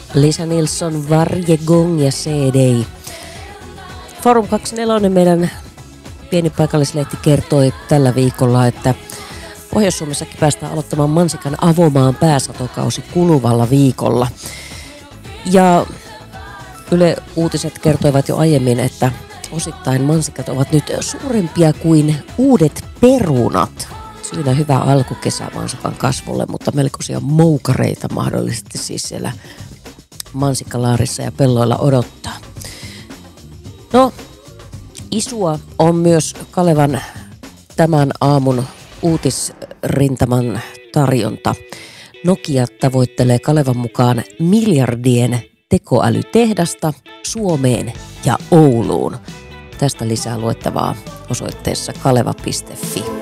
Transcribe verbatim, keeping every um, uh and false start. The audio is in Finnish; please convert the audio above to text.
Lisa Nilsson, Varje gång jag ser dig. Forum kaksikymmentäneljä, meidän pieni paikallislehti, kertoi tällä viikolla, että Pohjois-Suomessakin päästään aloittamaan mansikan avomaan pääsatokausi kuluvalla viikolla. Ja Yle Uutiset kertoivat jo aiemmin, että osittain mansikat ovat nyt suurempia kuin uudet perunat. Siinä hyvä alkukesä mansikan kasvulle, mutta melkoisia moukareita mahdollisesti siis siellä mansikkalaarissa ja pelloilla odottaa. No, isua on myös Kalevan tämän aamun uutisrintaman tarjonta. Nokia tavoittelee Kalevan mukaan miljardien tekoälytehdasta Suomeen ja Ouluun. Tästä lisää luettavaa osoitteessa kaleva piste fi.